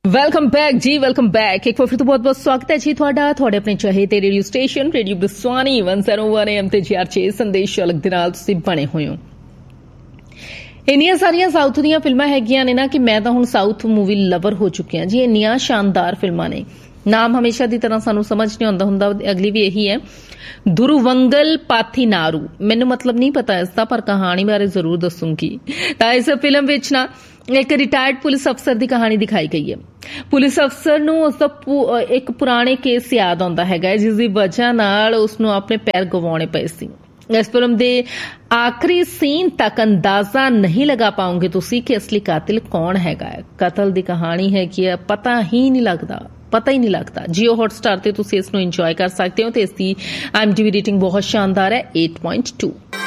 Welcome back ਜੀ, welcome back. ਇੱਕ ਵਾਰ ਫਿਰ ਤੋਂ ਬਹੁਤ ਬਹੁਤ ਸਵਾਗਤ ਹੈ ਜੀ ਤੁਹਾਡਾ ਤੁਹਾਡੇ ਆਪਣੇ ਚਾਹੇ ਰੇਡੀਓ ਸਟੇਸ਼ਨ ਰੇਡੀਓ ਬਸਵਾਨੀ 101 AM ਤੇ GR6 ਸੰਦੇਸ਼ ਅਲੱਗ ਦੇ ਨਾਲ ਤੁਸੀਂ ਬਣੇ ਹੋਏ ਹੋ। ਇੰਨੀਆਂ ਸਾਰੀਆਂ ਸਾਊਥ ਦੀਆਂ ਫਿਲਮਾਂ ਹੈਗੀਆਂ ਨੇ ਨਾ ਕਿ ਮੈਂ ਤਾਂ ਹੁਣ ਸਾਊਥ ਮੂਵੀ ਲਵਰ ਹੋ ਚੁੱਕੀ ਹਾਂ ਜੀ। ਇੰਨੀਆਂ ਸ਼ਾਨਦਾਰ ਫਿਲਮਾਂ ਨੇ, ਨਾਮ ਹਮੇਸ਼ਾ ਦੀ ਤਰ੍ਹਾਂ ਸਾਨੂੰ ਸਮਝ ਨਹੀਂ ਆਉਂਦਾ ਹੁੰਦਾ। ਅਗਲੀ ਵੀ ਇਹੀ ਹੈ, ਦੁਰਵੰਗਲ ਪਾਥੀਨਾਰੂ। ਮੈਨੂੰ ਮਤਲਬ ਨਹੀਂ ਪਤਾ ਇਸ ਦਾ, ਪਰ ਕਹਾਣੀ ਬਾਰੇ ਜ਼ਰੂਰ ਦੱਸੂਗੀ। ਤਾਂ ਇਸ ਫਿਲਮ ਵਿੱਚ ਨਾ ਇੱਕ ਰਿਟਾਇਰਡ ਪੁਲਿਸ ਅਫਸਰ ਦੀ ਕਹਾਣੀ ਦਿਖਾਈ ਗਈ ਹੈ। ਪੁਲਿਸ ਅਫਸਰ ਨੂੰ ਉਸਦਾ ਇੱਕ ਪੁਰਾਣੇ ਕੇਸ ਯਾਦ ਆਉਂਦਾ ਹੈਗਾ, ਜਿਸ ਦੀ ਵਜ੍ਹਾ ਨਾਲ ਉਸਨੂੰ ਆਪਣੇ ਪੈਰ ਗਵਾਉਣੇ ਪਏ ਸੀ। ਇਸ ਫਿਲਮ ਦੇ ਆਖਰੀ ਸੀਨ ਤੱਕ ਅੰਦਾਜ਼ਾ ਨਹੀਂ ਲਗਾ ਪਾਉਂਗੇ ਤੁਸੀਂ ਕਿ ਅਸਲੀ ਕਾਤਿਲ ਕੌਣ ਹੈਗਾ। ਕਤਲ ਦੀ ਕਹਾਣੀ ਹੈਗੀ ਹੈ, ਪਤਾ ਹੀ ਨਹੀਂ ਲੱਗਦਾ। ਜੀਓ ਹੌਟਸਟਾਰ ਤੇ ਤੁਸੀਂ ਇਸ ਨੂੰ ਇੰਜੋਏ ਕਰ ਸਕਦੇ ਹੋ ਤੇ ਇਸ ਦੀ IMDb ਰੇਟਿੰਗ ਬਹੁਤ ਸ਼ਾਨਦਾਰ ਹੈ, 8.2।